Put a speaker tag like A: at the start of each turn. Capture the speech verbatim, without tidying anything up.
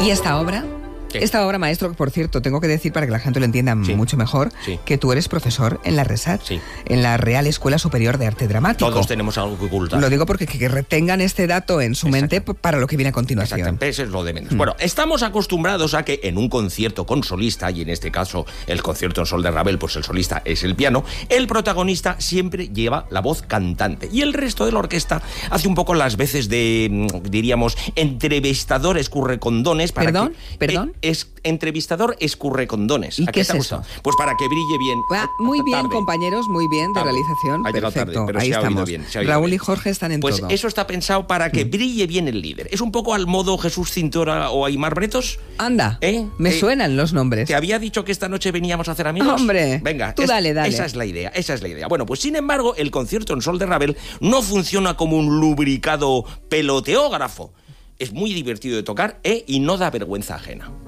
A: ¿Y esta obra? Esta obra, maestro, por cierto, tengo que decir para que la gente lo entienda sí. mucho mejor, sí. que tú eres profesor en la RESAT, sí. en la Real Escuela Superior de Arte Dramático.
B: Todos tenemos algo que ocultar.
A: Lo digo porque que, que retengan este dato en su mente para lo que viene a continuación.
B: Exactamente, eso es lo de menos. Mm. Bueno, estamos acostumbrados a que en un concierto con solista, y en este caso el concierto en sol de Ravel, pues el solista es el piano, el protagonista siempre lleva la voz cantante y el resto de la orquesta hace un poco las veces de, diríamos, entrevistador escurrecondones. Para
A: ¿Perdón?
B: Que,
A: ¿Perdón?
B: Eh, es entrevistador escurrecondones.
A: ¿Y qué es eso?
B: Pues para que brille bien.
A: Ah, muy bien,
B: tarde.
A: compañeros, muy bien, de
B: tarde.
A: realización.
B: Ha
A: Perfecto,
B: tarde, pero
A: ahí
B: se ha
A: estamos.
B: Bien, se ha
A: Raúl
B: bien.
A: y Jorge están en
B: pues
A: todo.
B: Pues eso está pensado para que mm. brille bien el líder. Es un poco al modo Jesús Cintora o Aimar Bretos.
A: Anda,
B: ¿Eh?
A: me
B: eh,
A: suenan los nombres.
B: ¿Te había dicho que esta noche veníamos a hacer amigos?
A: Hombre,
B: venga,
A: tú
B: es,
A: dale, dale.
B: Esa es la idea, esa es la idea. Bueno, pues sin embargo, el concierto en sol de Ravel no funciona como un lubricado peloteógrafo. Es muy divertido de tocar, ¿eh? Y no da vergüenza ajena.